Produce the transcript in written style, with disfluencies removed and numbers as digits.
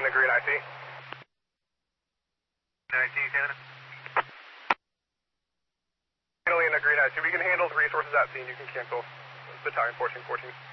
In the green IC. IC, Canada. Finally in the green IC. We can handle the resources at scene. You can cancel Battalion 1414.